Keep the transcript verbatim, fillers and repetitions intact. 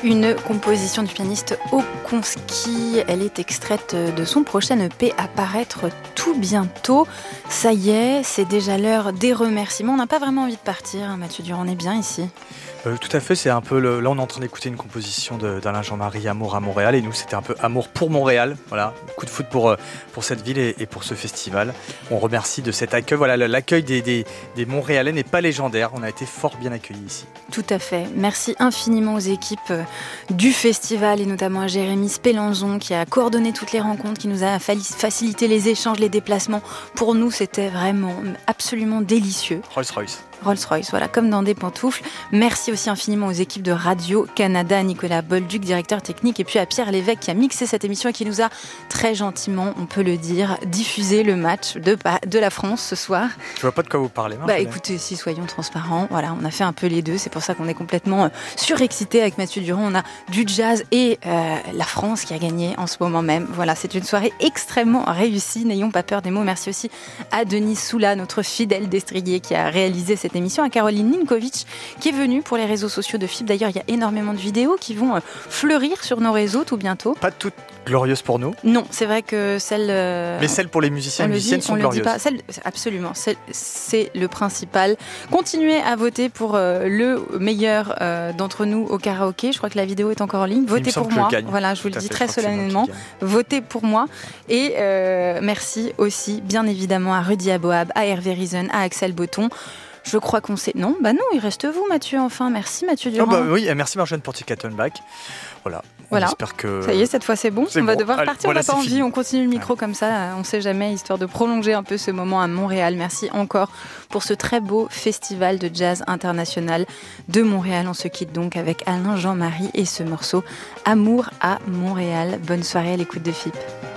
une composition du pianiste Okonski. Elle est extraite de son prochain E P à paraître tout bientôt. Ça y est, c'est déjà l'heure des remerciements. On n'a pas vraiment envie de partir, hein, Mathieu Durand, on est bien ici. Euh, tout à fait, c'est un peu le, là on est en train d'écouter une composition de, d'Alain Jean-Marie, Amour à Montréal, et nous c'était un peu Amour pour Montréal, voilà, coup de foot pour, pour cette ville et, et pour ce festival. On remercie de cet accueil, voilà, l'accueil des, des, des Montréalais n'est pas légendaire, on a été fort bien accueillis ici. Tout à fait, merci infiniment aux équipes du festival et notamment à Jérémy Spélanzon qui a coordonné toutes les rencontres, qui nous a facilité les échanges, les déplacements. Pour nous c'était vraiment absolument délicieux. Rolls-Royce. Rolls-Royce, voilà, comme dans des pantoufles. Merci aussi infiniment aux équipes de Radio-Canada, Nicolas Bolduc, directeur technique, et puis à Pierre Lévesque qui a mixé cette émission et qui nous a très gentiment, on peut le dire, diffusé le match de, de la France ce soir. Je vois pas de quoi vous parlez. Bah écoutez, si soyons transparents, voilà, on a fait un peu les deux, c'est pour ça qu'on est complètement surexcité avec Mathieu Durand. On a du jazz et euh, la France qui a gagné en ce moment même. Voilà, c'est une soirée extrêmement réussie, n'ayons pas peur des mots. Merci aussi à Denis Soula, notre fidèle destrier qui a réalisé cette émission, à Caroline Ninkovic qui est venue pour les réseaux sociaux de F I B. D'ailleurs, il y a énormément de vidéos qui vont fleurir sur nos réseaux tout bientôt. Pas toutes glorieuses pour nous. Non, c'est vrai que celles... Euh, Mais celles pour les musiciens et musiciennes sont glorieuses. Pas. Celles, absolument, celles, c'est le principal. Continuez à voter pour euh, le meilleur euh, d'entre nous au karaoké. Je crois que la vidéo est encore en ligne. Votez pour moi. Je voilà, je vous le dis très solennellement. Votez pour moi. Et euh, merci aussi, bien évidemment, à Rudy Aboab, à Hervé Rizen, à Axel Botton. Je crois qu'on sait... Non, bah non, il reste vous, Mathieu, enfin. Merci, Mathieu Durand. Oh bah oui, merci Marjane pour Ticketonback. Voilà. Voilà. J'espère que... Ça y est, cette fois c'est bon. C'est on va bon. devoir Allez, partir, voilà, on n'a pas envie, fini. on continue le micro ouais. comme ça, on ne sait jamais, histoire de prolonger un peu ce moment à Montréal. Merci encore pour ce très beau festival de jazz international de Montréal. On se quitte donc avec Alain Jean-Marie et ce morceau Amour à Montréal. Bonne soirée à l'écoute de F I P.